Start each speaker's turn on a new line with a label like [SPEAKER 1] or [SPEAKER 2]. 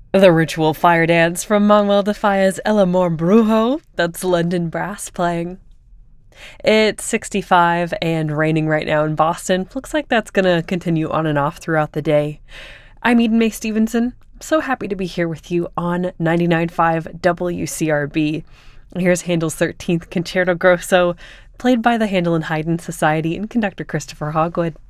[SPEAKER 1] The ritual fire dance from Manuel de Falla's El Amor Brujo, that's London Brass playing. It's 65 and raining right now in Boston. Looks like that's gonna continue on and off throughout the day. I'm Eden Mae Stevenson. I'm so happy to be here with you on 99.5 WCRB. Here's Handel's 13th Concerto Grosso, played by the Handel and Haydn Society and conductor Christopher Hogwood.